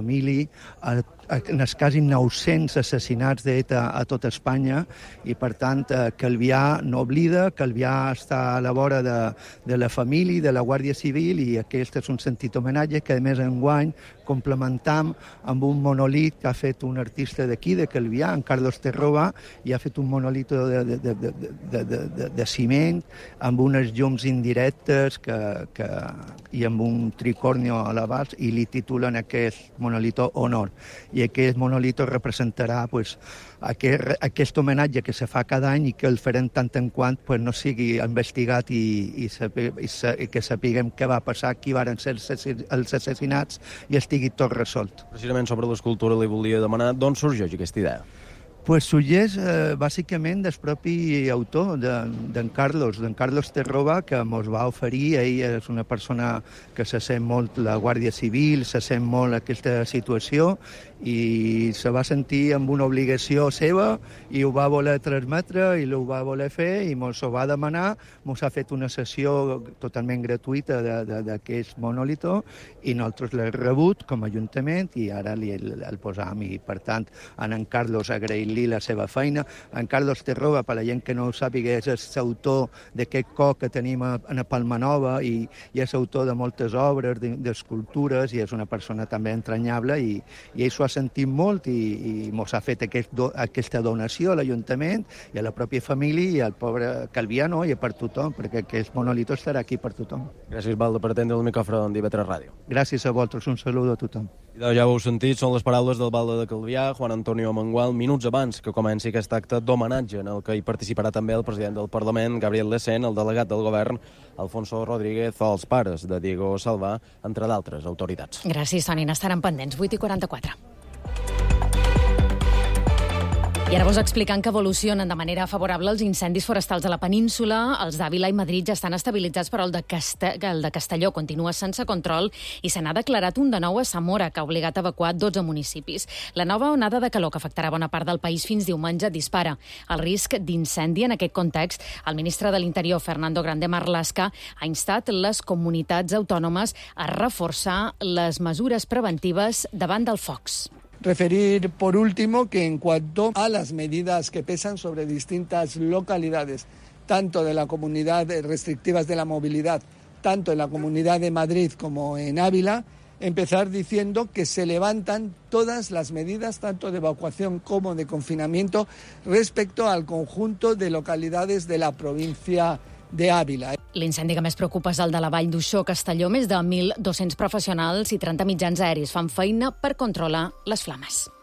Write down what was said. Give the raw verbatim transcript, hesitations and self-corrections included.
família, a, a, en els quasi nou-cents assassinats d'ETA a tot Espanya, i per tant eh, Calvià no oblida, Calvià està a la vora de, de la família, de la Guàrdia Civil, i aquest és un sentit homenatge que a més enguany complementam amb un monolit que ha fet un artista d'aquí, de Calvià, en Carlos Terroba, i ha fet un monolit de, de, de, de, de, de, de, de ciment amb unes llums indirectes que, que, i amb un tricornio a la base, i li titulen aquest monolito Honor. I aquest monolito representarà pues, aquest, aquest homenatge que se fa cada any i que el farem tant en quant pues, no sigui investigat i, i, sabi, i, i que sapiguem què va passar, qui van ser els assassinats i estigui tot resolt. Precisament sobre l'escultura li volia demanar d'on sorgeix aquesta idea. Pues sorgeix eh, bàsicament del propi autor, d'en de, Carlos, d'en Carlos Terroba, que ens va oferir. Ell és una persona que se sent molt la Guàrdia Civil, se sent molt aquesta situació, i se va sentir amb una obligació seva i ho va voler transmetre i ho va voler fer i ens ho va demanar. Ens ha fet una sessió totalment gratuïta d'aquest monolito i nosaltres l'hem rebut com a Ajuntament i ara li, el, el posam. I, per tant, en en Carlos agrair-li la seva feina. En Carlos Terroba, per la gent que no ho sàpiga, és l'autor d'aquest cor que tenim a, a Palmanova i, i és autor de moltes obres, d'escultures, i és una persona també entranyable i, i ell s'ho ha sentit molt i, i ens ha fet aquest do, aquesta donació a l'Ajuntament i a la pròpia família i al pobre Calvià, no? I per tothom, perquè aquest monolito estarà aquí per tothom. Gràcies, Baldo, per atendre el micròfon d'I V tres Ràdio. Gràcies a vosaltres, un saludo a tothom. I ja ho heu sentit, són les paraules del Baldo de Calvià, Juan Antonio Mengual, minuts abans que comenci aquest acte d'homenatge en el que hi participarà també el president del Parlament, Gabriel Lecén, el delegat del govern, Alfonso Rodríguez, o els pares de Diego Salvà, entre d'altres autoritats. Gràcies, Toni. N'estaran pendents. vuit i quaranta-quatre. I ara vos explicant que evolucionen de manera favorable els incendis forestals a la península. Els d'Àvila i Madrid ja estan estabilitzats, però el de, Casta... el de Castelló continua sense control i se n'ha declarat un de nou a Zamora, que ha obligat a evacuar dotze municipis. La nova onada de calor que afectarà bona part del país fins diumenge dispara el risc d'incendi. En aquest context, el ministre de l'Interior, Fernando Grande Marlaska, ha instat les comunitats autònomes a reforçar les mesures preventives davant dels focs. Referir, por último, que en cuanto a las medidas que pesan sobre distintas localidades, tanto de la comunidad restrictivas de la movilidad, tanto en la Comunidad de Madrid como en Ávila, empezar diciendo que se levantan todas las medidas, tanto de evacuación como de confinamiento, respecto al conjunto de localidades de la provincia de Ávila. L'incendi que més preocupa és el de la Vall d'Uixó, Castelló. Més de mil dos-cents professionals i trenta mitjans aèris fan feina per controlar les flames.